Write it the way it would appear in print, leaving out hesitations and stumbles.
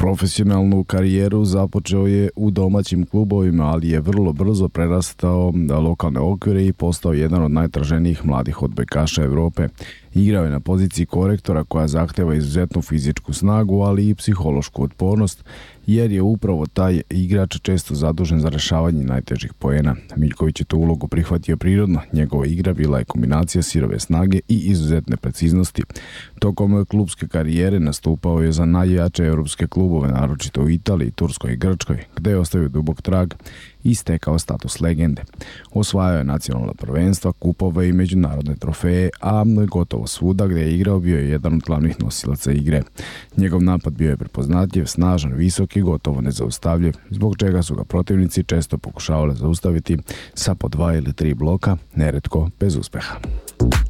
Profesionalnu karijeru započeo je u domaćim klubovima, ali je vrlo brzo prerastao lokalne okvire i postao jedan od najtraženijih mladih odbojkaša Europe. Igrao je na poziciji korektora koja zahteva izuzetnu fizičku snagu, ali i psihološku otpornost, jer je upravo taj igrač često zadužen za rešavanje najtežih poena. Miljković je tu ulogu prihvatio prirodno. Njegova igra bila je kombinacija sirove snage i izuzetne preciznosti. Tokom klubske karijere nastupao je za najjače europske klubove, naročito u Italiji, Turskoj i Grčkoj, gde je ostavio dubok trag i stekao status legende. Osvajao je nacionalna prvenstva, kupove i međunarodne trofeje, a gotovo svuda gde je igrao bio je jedan od glavnih nosilaca igre. Njegov napad bio je prepoznatljiv, snažan, visok i gotovo nezaustavljiv, zbog čega su ga protivnici često pokušavali zaustaviti sa po 2 ili 3 bloka, neretko bez uspeha.